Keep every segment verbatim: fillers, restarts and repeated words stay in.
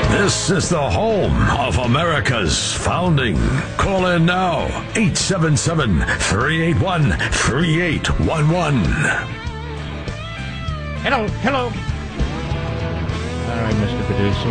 This is the home of America's founding. Call in now, eight seven seven, three eight one, three eight one one. Hello, hello. All right, Mister Producer.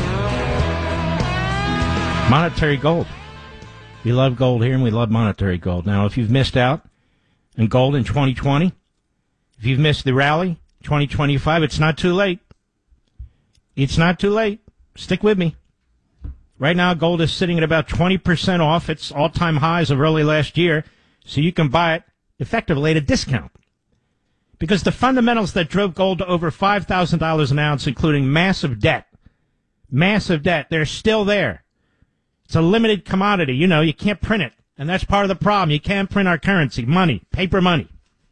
Monetary gold. We love gold here, and we love monetary gold. Now, if you've missed out on gold in twenty twenty, if you've missed the rally twenty twenty-five, it's not too late. It's not too late. Stick with me. Right now, gold is sitting at about twenty percent off its all-time highs of early last year, so you can buy it effectively at a discount. Because the fundamentals that drove gold to over five thousand dollars an ounce, including massive debt, massive debt, they're still there. It's a limited commodity. You know, you can't print it. And that's part of the problem. You can't print our currency, money, paper money.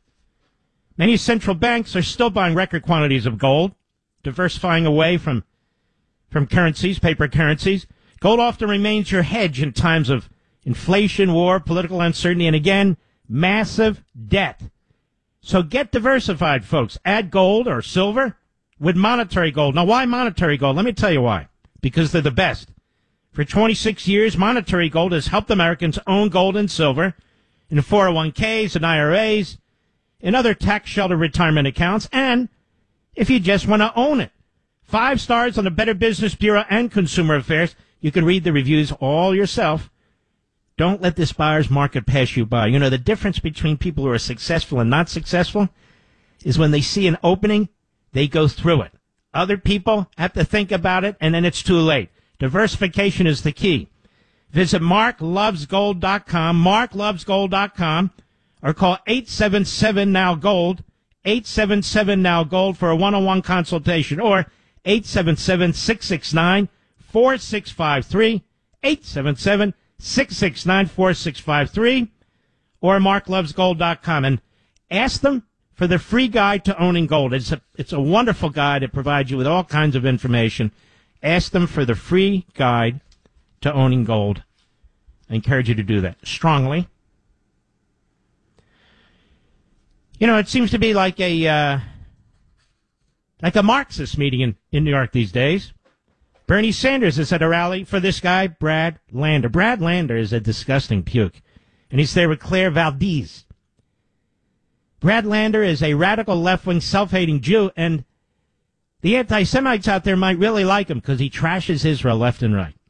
Many central banks are still buying record quantities of gold, diversifying away from, from currencies, paper currencies. Gold often remains your hedge in times of inflation, war, political uncertainty, and again, massive debt. So get diversified, folks. Add gold or silver with monetary gold. Now, why monetary gold? Let me tell you why. Because they're the best. For twenty-six years, monetary gold has helped Americans own gold and silver in four oh one k's and I R As, in other tax-sheltered retirement accounts, and if you just want to own it. Five stars on the Better Business Bureau and Consumer Affairs. You can read the reviews all yourself. Don't let this buyer's market pass you by. You know, the difference between people who are successful and not successful is when they see an opening, they go through it. Other people have to think about it, and then it's too late. Diversification is the key. Visit mark loves gold dot com, mark loves gold dot com, or call eight seven seven now gold, eight seven seven now gold for a one-on-one consultation, or eight seven seven, six six nine, four six five three, eight seven seven, six six nine, four six five three, or mark loves gold dot com, and ask them for the free guide to owning gold. It's a, it's a wonderful guide. It provides you with all kinds of information. Ask them for the free guide to owning gold. I encourage you to do that strongly. You know, it seems to be like a uh, like a Marxist meeting in, in New York these days. Bernie Sanders is at a rally for this guy, Brad Lander. Brad Lander is a disgusting puke, and he's there with Claire Valdez. Brad Lander is a radical left-wing self-hating Jew, and the anti-Semites out there might really like him because he trashes Israel left and right.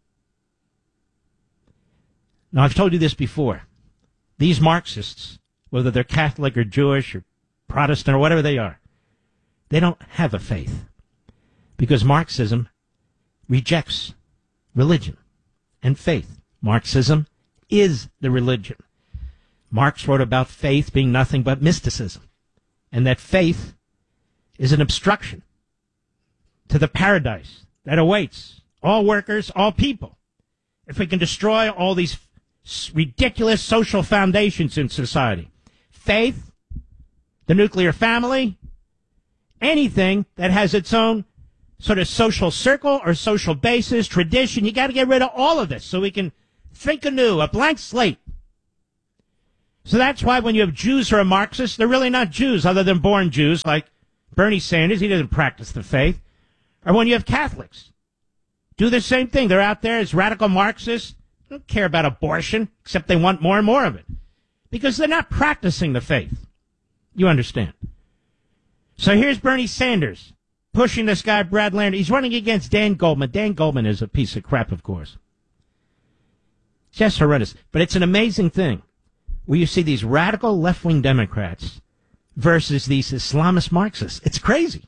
Now, I've told you this before. These Marxists, whether they're Catholic or Jewish or Protestant or whatever they are, they don't have a faith because Marxism rejects religion and faith. Marxism is the religion. Marx wrote about faith being nothing but mysticism, and that faith is an obstruction to the paradise that awaits all workers, all people. If we can destroy all these ridiculous social foundations in society, faith, the nuclear family, anything that has its own sort of social circle or social basis, tradition, you got to get rid of all of this so we can think anew, a blank slate. So that's why when you have Jews who are Marxists, they're really not Jews other than born Jews, like Bernie Sanders. He doesn't practice the faith. Or when you have Catholics, do the same thing. They're out there as radical Marxists. They don't care about abortion, except they want more and more of it. Because they're not practicing the faith. You understand? So here's Bernie Sanders pushing this guy, Brad Lander. He's running against Dan Goldman. Dan Goldman is a piece of crap, of course. Just horrendous. But it's an amazing thing where you see these radical left-wing Democrats versus these Islamist Marxists. It's crazy.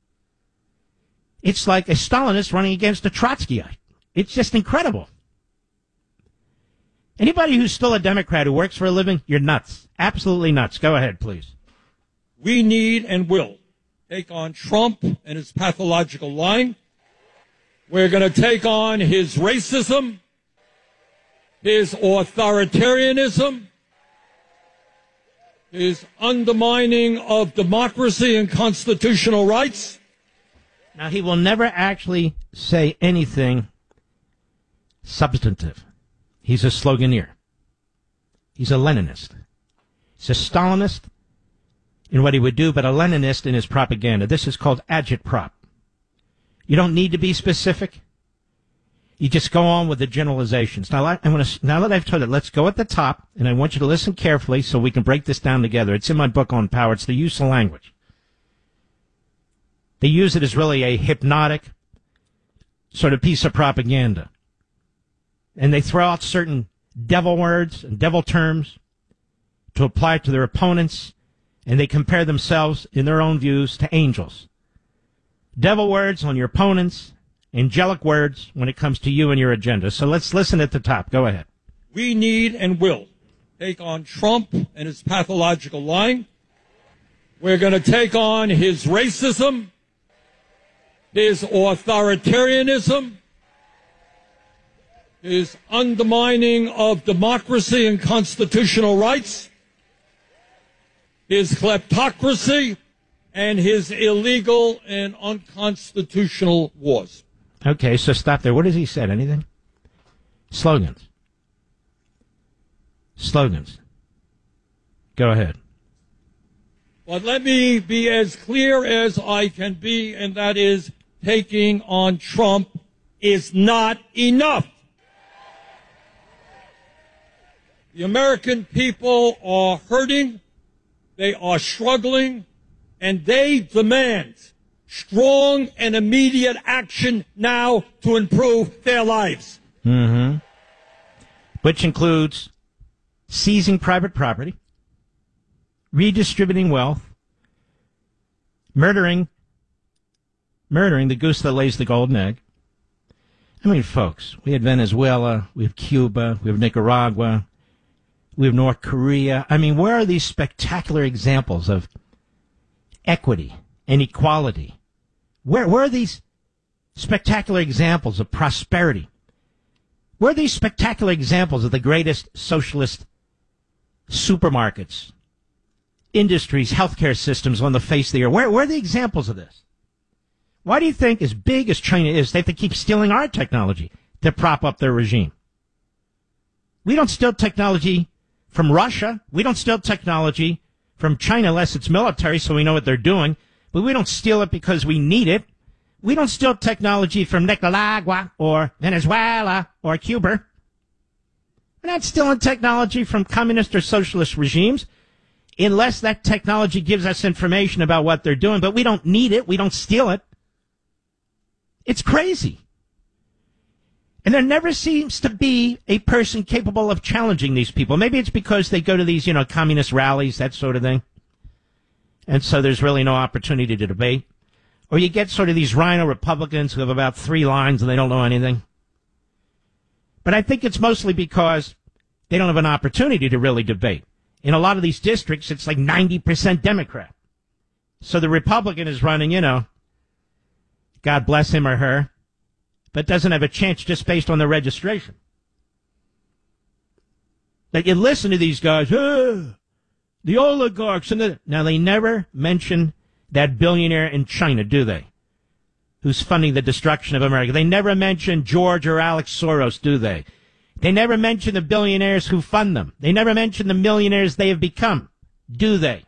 It's like a Stalinist running against a Trotskyite. It's just incredible. Anybody who's still a Democrat who works for a living, you're nuts. Absolutely nuts. Go ahead, please. We need and will take on Trump and his pathological lying. We're going to take on his racism, his authoritarianism, his undermining of democracy and constitutional rights. Now, he will never actually say anything substantive. He's a sloganeer. He's a Leninist. He's a Stalinist in what he would do, but a Leninist in his propaganda. This is called agitprop. You don't need to be specific. You just go on with the generalizations. Now, I, I'm gonna, now that I've told it, let's go at the top, and I want you to listen carefully so we can break this down together. It's in my book on power. It's the use of language. They use it as really a hypnotic sort of piece of propaganda. And they throw out certain devil words and devil terms to apply to their opponents, and they compare themselves, in their own views, to angels. Devil words on your opponents, angelic words when it comes to you and your agenda. So let's listen at the top. Go ahead. We need and will take on Trump and his pathological lying. We're going to take on his racism, his authoritarianism, his undermining of democracy and constitutional rights, his kleptocracy, and his illegal and unconstitutional wars. Okay, so stop there. What has he said? Anything? Slogans. Slogans. Go ahead. But let me be as clear as I can be, and that is taking on Trump is not enough. The American people are hurting, they are struggling, and they demand strong and immediate action now to improve their lives. Mm-hmm. Which includes seizing private property, redistributing wealth, murdering, murdering the goose that lays the golden egg. I mean, folks, we have Venezuela, we have Cuba, we have Nicaragua, we have North Korea. I mean, where are these spectacular examples of equity and equality? Where, where are these spectacular examples of prosperity? Where are these spectacular examples of the greatest socialist supermarkets, industries, healthcare systems on the face of the earth? Where, where are the examples of this? Why do you think, as big as China is, they have to keep stealing our technology to prop up their regime? We don't steal technology from Russia. We don't steal technology from China unless it's military, so we know what they're doing. But we don't steal it because we need it. We don't steal technology from Nicaragua or Venezuela or Cuba. We're not stealing technology from communist or socialist regimes unless that technology gives us information about what they're doing. But we don't need it. We don't steal it. It's crazy. And there never seems to be a person capable of challenging these people. Maybe it's because they go to these, you know, communist rallies, that sort of thing. And so there's really no opportunity to debate. Or you get sort of these rhino Republicans who have about three lines and they don't know anything. But I think it's mostly because they don't have an opportunity to really debate. In a lot of these districts, it's like ninety percent Democrat. So the Republican is running, you know, God bless him or her, but doesn't have a chance just based on the registration. That you listen to these guys, ah, the oligarchs, and the, now they never mention that billionaire in China, do they? Who's funding the destruction of America. They never mention George or Alex Soros, do they? They never mention the billionaires who fund them. They never mention the millionaires they have become, do they?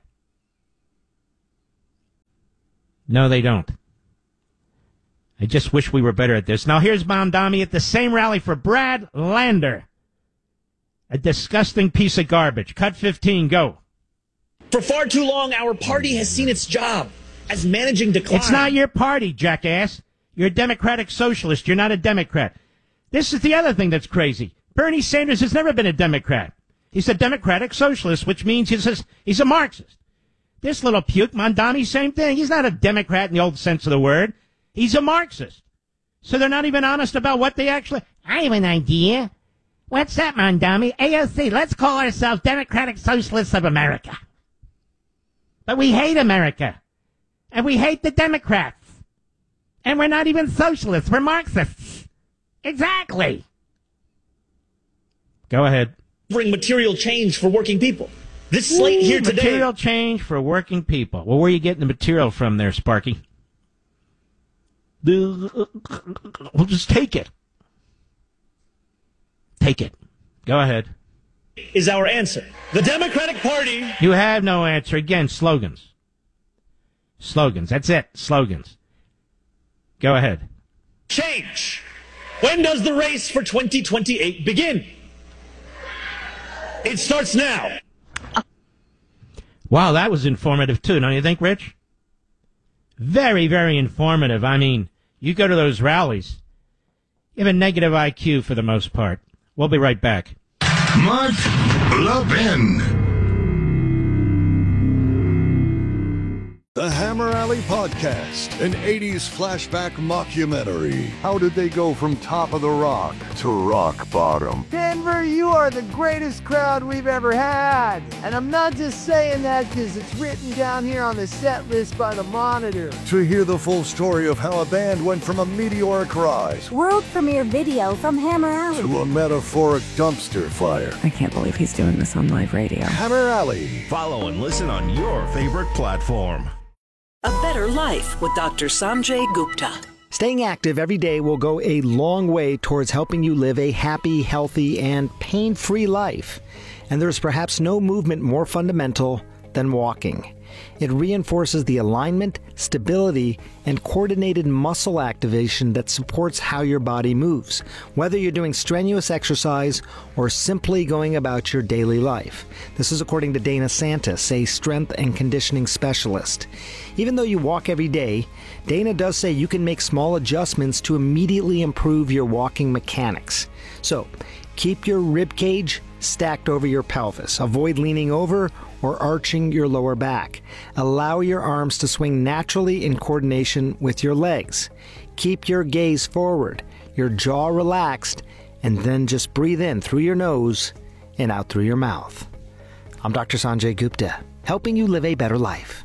No, they don't. I just wish we were better at this. Now here's Mamdani at the same rally for Brad Lander. A disgusting piece of garbage. Cut fifteen, go. For far too long, our party has seen its job as managing decline. It's not your party, jackass. You're a Democratic Socialist. You're not a Democrat. This is the other thing that's crazy. Bernie Sanders has never been a Democrat. He's a Democratic Socialist, which means he's a, he's a Marxist. This little puke, Mamdani, same thing. He's not a Democrat in the old sense of the word. He's a Marxist. So they're not even honest about what they actually... I have an idea. What's that, Mamdani? A O C, let's call ourselves Democratic Socialists of America. But we hate America. And we hate the Democrats. And we're not even socialists. We're Marxists. Exactly. Go ahead. Bring material change for working people. This slate Ooh, here today... Material change for working people. Well, where are you getting the material from there, Sparky? We'll just take it. Take it. Go ahead. Is our answer. The Democratic Party... You have no answer. Again, slogans. Slogans. That's it. Slogans. Go ahead. Change. When does the race for twenty twenty-eight begin? It starts now. Wow, that was informative too, don't you think, Rich? Very, very informative. I mean, you go to those rallies, you have a negative I Q for the most part. We'll be right back. Mark Levin. The Hammer Alley Podcast, an eighties flashback mockumentary. How did they go from top of the rock to rock bottom? Denver, you are the greatest crowd we've ever had. And I'm not just saying that because it's written down here on the set list by the Monitor. To hear the full story of how a band went from a meteoric rise World premiere video from Hammer Alley to a metaphoric dumpster fire. I can't believe he's doing this on live radio. Hammer Alley. Follow and listen on your favorite platform. A Better Life with Doctor Sanjay Gupta. Staying active every day will go a long way towards helping you live a happy, healthy, and pain-free life. And there's perhaps no movement more fundamental than walking. It reinforces the alignment, stability, and coordinated muscle activation that supports how your body moves, whether you're doing strenuous exercise or simply going about your daily life. This is according to Dana Santis, a strength and conditioning specialist. Even though you walk every day, Dana does say you can make small adjustments to immediately improve your walking mechanics. So, keep your rib cage stacked over your pelvis. Avoid leaning over or arching your lower back. Allow your arms to swing naturally in coordination with your legs. Keep your gaze forward, your jaw relaxed, and then just breathe in through your nose and out through your mouth. I'm Doctor Sanjay Gupta, helping you live a better life.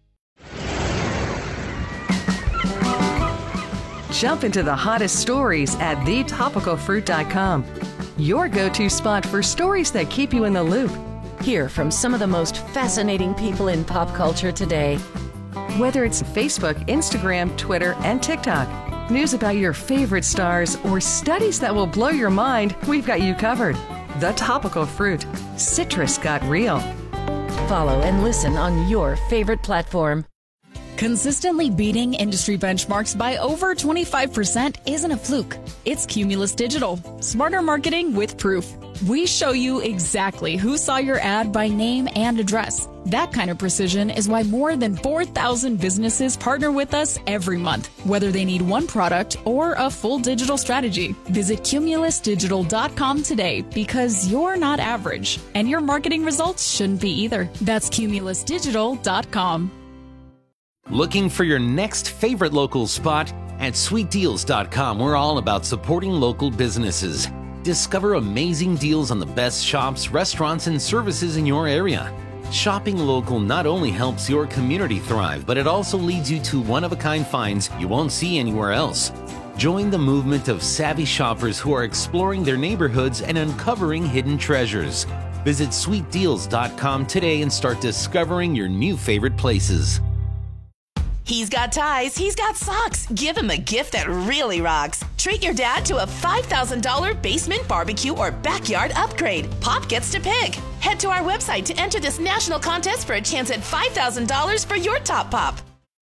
Jump into the hottest stories at the topical fruit dot com. Your go-to spot for stories that keep you in the loop. Hear from some of the most fascinating people in pop culture today. Whether it's Facebook, Instagram, Twitter, and TikTok, news about your favorite stars, or studies that will blow your mind, we've got you covered. The Topical Fruit. Citrus got real. Follow and listen on your favorite platform. Consistently beating industry benchmarks by over twenty-five percent isn't a fluke. It's Cumulus Digital. Smarter marketing with proof. We show you exactly who saw your ad by name and address. That kind of precision is why more than four thousand businesses partner with us every month, whether they need one product or a full digital strategy. Visit cumulus digital dot com today because you're not average, and your marketing results shouldn't be either. That's cumulus digital dot com. Looking for your next favorite local spot? At sweet deals dot com, we're all about supporting local businesses. Discover amazing deals on the best shops, restaurants, and services in your area. Shopping local not only helps your community thrive, but it also leads you to one-of-a-kind finds you won't see anywhere else. Join the movement of savvy shoppers who are exploring their neighborhoods and uncovering hidden treasures. Visit sweet deals dot com today and start discovering your new favorite places. He's got ties, he's got socks. Give him a gift that really rocks. Treat your dad to a five thousand dollars basement barbecue or backyard upgrade. Pop gets to pick. Head to our website to enter this national contest for a chance at five thousand dollars for your top pop.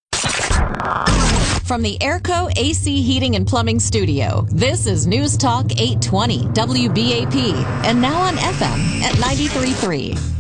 From the Airco A C Heating and Plumbing Studio, this is News Talk eight twenty W B A P, and now on F M at ninety-three point three.